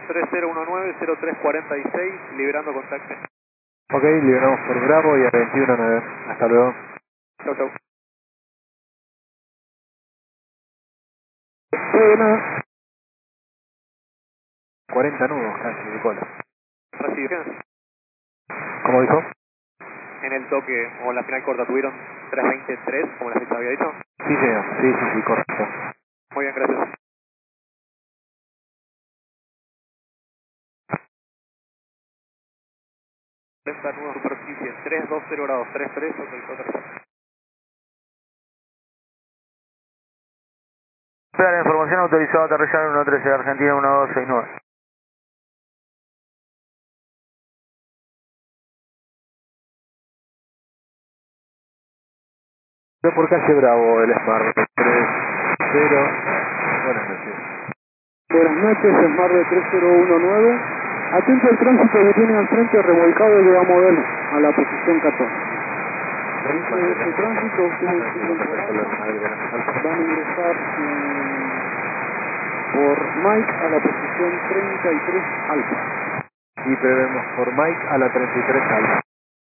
3019-0346, liberando contacto. Ok, liberamos por Bravo y a 21-9. Hasta luego. Chau, chau. Buena. 40 nudos casi de cola. Recibido. ¿Cómo dijo? En el toque o en la final corta tuvieron 323, como la fecha había dicho. Sí, señor. Sí, correcto. Muy bien, gracias. 40 nudos superficie, 320 grados, 33, autorizado tercero. Espera la información, autorizado a aterrizar 113 de Argentina 1269. Yo por calle Bravo, el Smart 30. Buenas noches. Buenas noches, Smart de 3019. Atento al tránsito que tiene al frente remolcado de a modelo a la posición 14. Dentro de este tránsito ustedes van a ingresar por Mike a la posición 33 alfa. Y prevemos por Mike a la 33 alfa.